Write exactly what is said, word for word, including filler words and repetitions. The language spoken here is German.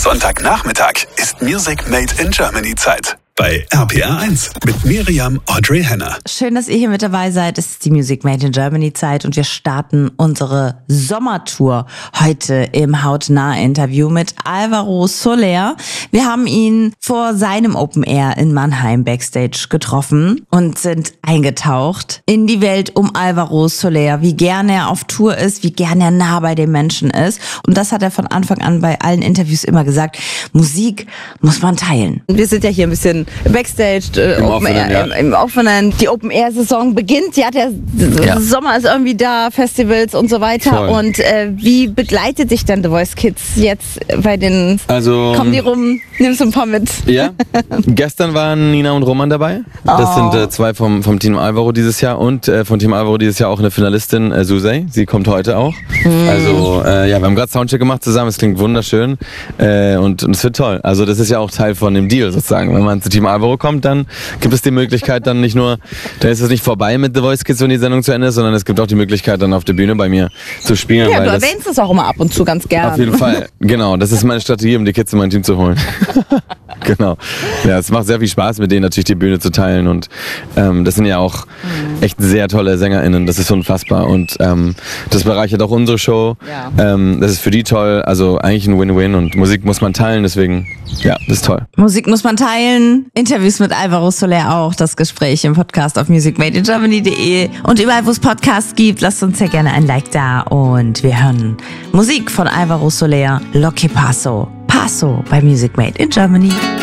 Sonntagnachmittag ist Music Made in Germany Zeit. Bei R P R eins mit Miriam Audrey Henner. Schön, dass ihr hier mit dabei seid. Es ist die Music Made in Germany Zeit und wir starten unsere Sommertour heute im Hautnah-Interview mit Alvaro Soler. Wir haben ihn vor seinem Open Air in Mannheim Backstage getroffen und sind eingetaucht in die Welt um Alvaro Soler, wie gern er auf Tour ist, wie gern er nah bei den Menschen ist. Und das hat er von Anfang an bei allen Interviews immer gesagt, Musik muss man teilen. Wir sind ja hier ein bisschen Backstage, äh, Im Open Offenen, Air, ja. im, im Offenen. Die Open Air Saison beginnt. Ja, der Ja. Sommer ist irgendwie da, Festivals und so weiter. Voll. Und äh, wie begleitet dich denn The Voice Kids jetzt bei den? Also, Kommen die rum? Nimmst du ein paar mit? ja, gestern waren Nina und Roman dabei. Das Oh. sind äh, zwei vom, vom Team Alvaro dieses Jahr und äh, vom Team Alvaro dieses Jahr auch eine Finalistin, äh, Susei. Sie kommt heute auch. Hm. Also, äh, ja, wir haben gerade Soundcheck gemacht zusammen. Es klingt wunderschön äh, und, und es wird toll. Also, das ist ja auch Teil von dem Deal sozusagen. Wenn man zu Team Alvaro kommt, dann gibt es die Möglichkeit dann nicht nur, da ist es nicht vorbei mit The Voice Kids, wenn die Sendung zu Ende ist, sondern es gibt auch die Möglichkeit, dann auf der Bühne bei mir zu spielen. Ja, weil du das, erwähnst es auch immer ab und zu ganz gern. Auf jeden Fall, genau. Das ist meine Strategie, um die Kids in mein Team zu holen. Genau. Ja, es macht sehr viel Spaß, mit denen natürlich die Bühne zu teilen und ähm, das sind ja auch echt sehr tolle SängerInnen. Das ist unfassbar und ähm, das bereichert auch unsere Show. Ja. Ähm, das ist für die toll, also eigentlich ein Win-Win und Musik muss man teilen, deswegen, ja, das ist toll. Musik muss man teilen. Interviews mit Alvaro Soler auch. Das Gespräch im Podcast auf music made in germany punkt de und überall, wo es Podcasts gibt. Lasst uns sehr gerne ein Like da und wir hören Musik von Alvaro Soler, Lo que Paso. Paso bei Music Made in Germany.